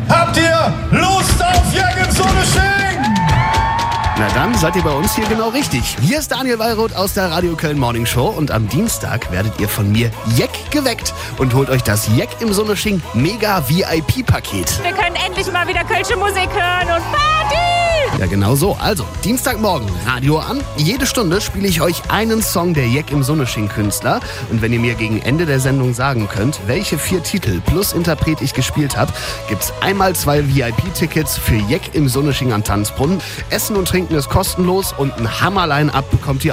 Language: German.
Habt ihr Lust auf Jack im Sonnenschein? Na dann seid ihr bei uns hier genau richtig. Hier ist Daniel Wallroth aus der Radio Köln Morning Show und am Dienstag werdet ihr von mir Jeck geweckt und holt euch das Jeck im Sonnesching Mega VIP-Paket. Wir können endlich mal wieder kölsche Musik hören und Party! Ja, genau so. Also, Dienstagmorgen, Radio an. Jede Stunde spiele ich euch einen Song der Jeck im Sonnesching-Künstler. Und wenn ihr mir gegen Ende der Sendung sagen könnt, welche 4 Titel plus Interpret ich gespielt habe, gibt's einmal 2 VIP-Tickets für Jeck im Sonnesching am Tanzbrunnen. Essen und Trinken ist kostenlos und ein Hammer-Line-Up bekommt ihr